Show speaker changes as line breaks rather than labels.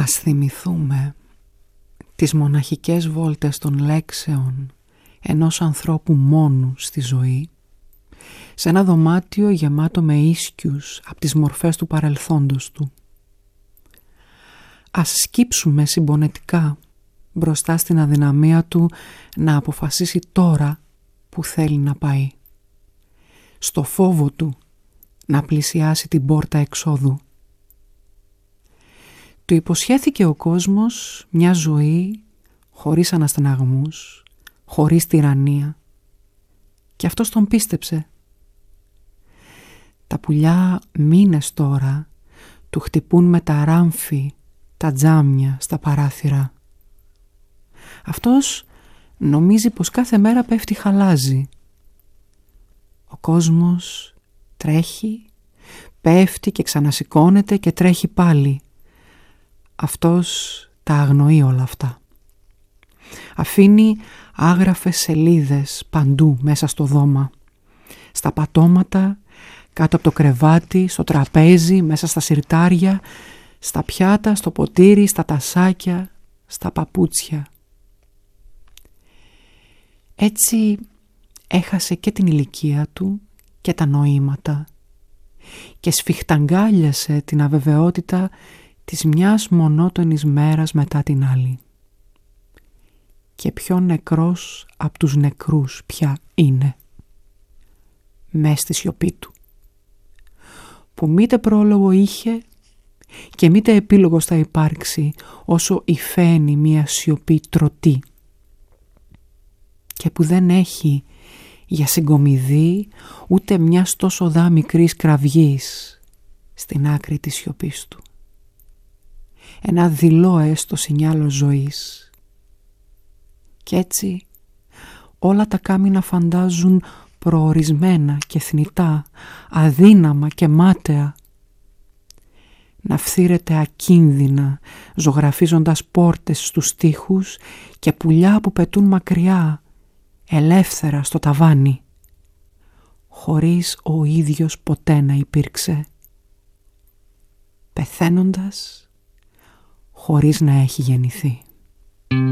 Ας θυμηθούμε τις μοναχικές βόλτες των λέξεων ενός ανθρώπου μόνου στη ζωή, σε ένα δωμάτιο γεμάτο με ίσκιους από τις μορφές του παρελθόντος του. Ας σκύψουμε συμπονετικά μπροστά στην αδυναμία του να αποφασίσει τώρα που θέλει να πάει, στο φόβο του να πλησιάσει την πόρτα εξόδου. Του υποσχέθηκε ο κόσμος μια ζωή χωρίς αναστεναγμούς, χωρίς τυραννία, και αυτός τον πίστεψε. Τα πουλιά μήνες τώρα του χτυπούν με τα ράμφη τα τζάμια στα παράθυρα. Αυτός νομίζει πως κάθε μέρα πέφτει χαλάζι. Ο κόσμος τρέχει, πέφτει και ξανασηκώνεται και τρέχει πάλι. Αυτός τα αγνοεί όλα αυτά. Αφήνει άγραφες σελίδες παντού μέσα στο δώμα, στα πατώματα, κάτω από το κρεβάτι, στο τραπέζι, μέσα στα συρτάρια, στα πιάτα, στο ποτήρι, στα τασάκια, στα παπούτσια. Έτσι έχασε και την ηλικία του και τα νοήματα και σφιχταγκάλιασε την αβεβαιότητα της μιας μονότονης μέρας μετά την άλλη. Και πιο νεκρός από τους νεκρούς πια είναι, μες στη σιωπή του, που μήτε πρόλογο είχε και μήτε επίλογος θα υπάρξει όσο υφαίνει μια σιωπή τρωτή, και που δεν έχει για συγκομιδή ούτε μιας τόσο δά μικρής κραυγής στην άκρη της σιωπής του. Ένα δειλό έστω σινιάλο ζωής. Κι έτσι όλα τα κάμινα φαντάζουν προορισμένα και θνητά, αδύναμα και μάταια, να φθήρεται ακίνδυνα, ζωγραφίζοντας πόρτες στους τοίχους και πουλιά που πετούν μακριά, ελεύθερα στο ταβάνι, χωρίς ο ίδιος ποτέ να υπήρξε, πεθαίνοντας χωρίς να έχει γεννηθεί.